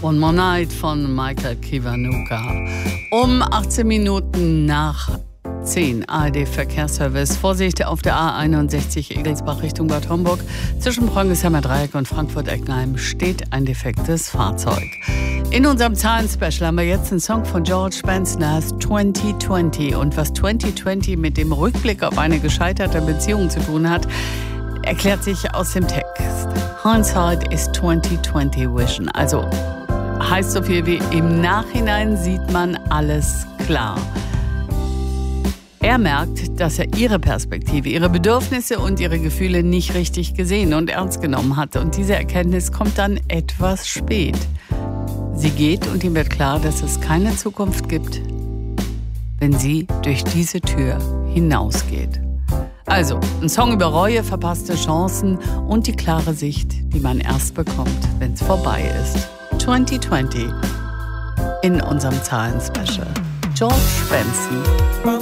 One More Night von Michael Kiwanuka. Um 18 Minuten nach 10 ARD-Verkehrsservice. Vorsicht auf der A61 Egelsbach Richtung Bad Homburg. Zwischen Brönniesheimer Dreieck und Frankfurt-Eckenheim steht ein defektes Fahrzeug. In unserem Zahlen-Special haben wir jetzt einen Song von George Benson, der heißt 2020. Und was 2020 mit dem Rückblick auf eine gescheiterte Beziehung zu tun hat, erklärt sich aus dem Text. Hindsight is 2020 Vision. Also heißt so viel wie im Nachhinein sieht man alles klar. Er merkt, dass er ihre Perspektive, ihre Bedürfnisse und ihre Gefühle nicht richtig gesehen und ernst genommen hat. Und diese Erkenntnis kommt dann etwas spät. Sie geht und ihm wird klar, dass es keine Zukunft gibt, wenn sie durch diese Tür hinausgeht. Also, ein Song über Reue, verpasste Chancen und die klare Sicht, die man erst bekommt, wenn es vorbei ist. 2020 in unserem Zahlen-Special. George Benson.